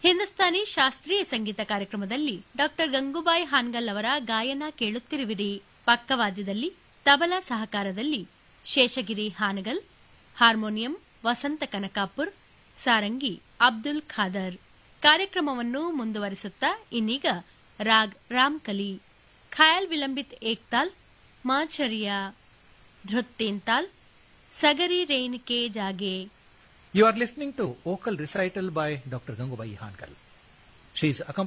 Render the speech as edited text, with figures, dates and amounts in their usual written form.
ಹಿಂದೂಸ್ತಾನಿ ಶಾಸ್ತ್ರೀಯ ಸಂಗೀತ ಕಾರ್ಯಕ್ರಮದಲ್ಲಿ ಡಾಕ್ಟರ್ ಗಂಗೂಬಾಯಿ ಹಾನ್ಗಲ್ ಅವರ ಗಾಯನ ಕೇಳುತ್ತಿರುವಿರಿ. ಪಕ್ಕವಾದ್ಯದಲ್ಲಿ ತಬಲಾ ಸಹಕಾರದಲ್ಲಿ ಶೇಷಗಿರಿ ಹಾನಗಲ್, ಹಾರ್ಮೋನಿಯಂ ವಸಂತ ಕನಕಾಪುರ್, ಸಾರಂಗಿ ಅಬ್ದುಲ್ ಖಾದರ್. ಕಾರ್ಯಕ್ರಮವನ್ನು ಮುಂದುವರಿಸುತ್ತಾ ಇನ್ನೀಗ ರಾಗ್ ರಾಮ್ಕಲಿ, ಖಯಾಲ್ ವಿಲಂಬಿತ್ ಏಕ್ತಾಲ್, ಮಾಚರಿಯಾ, ಧೃತ್ತೇಂತಾಲ್, ಸಗರಿ ರೇನ್ ಕೆ ಜಾಗೆ. You are listening to vocal recital by Dr. Gangubai Hankal. She is accompanied